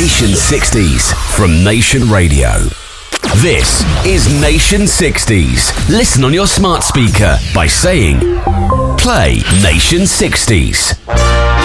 Nation 60s from Nation Radio. This is Nation 60s. Listen on your smart speaker by saying, Play Nation 60s.